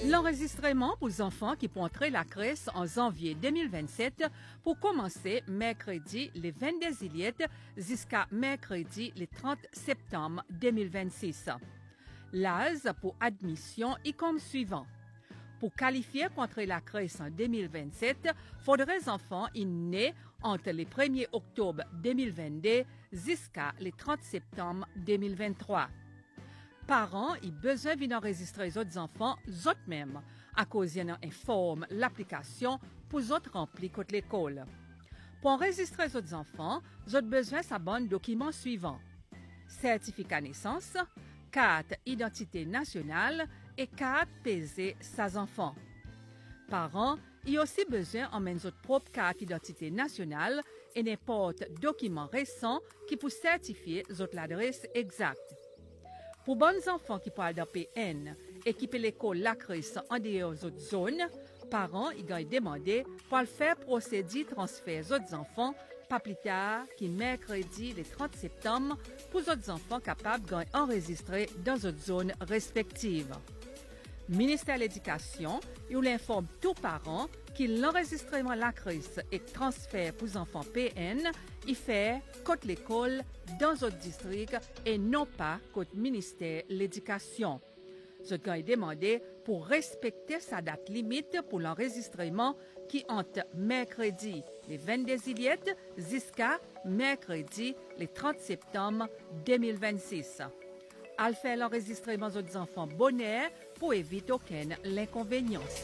L'enregistrement pour les enfants qui pourront entrer la crèche en janvier 2027 pour commencer mercredi le 22 juillet jusqu'à mercredi le 30 septembre 2026. L'âge pour admission est comme suivant. Pour qualifier pour entrer la crèche en 2027, il faudrait les enfants nés entre le 1er octobre 2022 jusqu'à le 30 septembre 2023. Parents ont besoin d'enregistrer les autres enfants eux-mêmes à cause qu'ils informent l'application pour les autres remplir contre l'école. Pour enregistrer les autres enfants, ils ont besoin de documents suivants: certificat naissance, carte identité nationale et carte PZ 16 enfants. Parents ont aussi besoin d'emmener votre propre carte d'identité nationale et n'importe document récent qui peut certifier votre adresse exacte. Pour bons enfants qui parlent d'un PN, équiper l'école la crèche en dehors des autres zones, parents ils ont demandé pour faire procéder transfert aux autres enfants pas plus tard que mercredi le 30 septembre pour les autres enfants capables d'enregistrer dans d'autres zones respectives. Le ministère de l'Éducation informe tous parents que l'enregistrement la crèche et transfert pour les enfants PN y fait contre l'école dans d'autres districts et non pas contre le ministère de l'Éducation. Ce qui est demandé pour respecter sa date limite pour l'enregistrement qui entre mercredi le 22 juillet jusqu'à mercredi le 30 septembre 2026. À faire l'enregistrement des enfants bonheur pour éviter aucune inconvénience.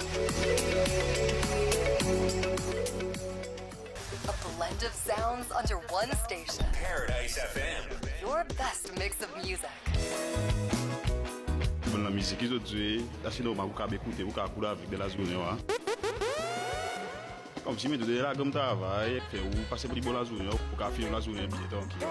A blend of sounds under one station. Paradise FM. Your best mix of music. La musique qu'ils ont joué, là c'est normal vous écouter, vous courir avec de la zone là. Comme si mais de là comme travail, vous passez pour la zone, vous faire la zone bien tranquille.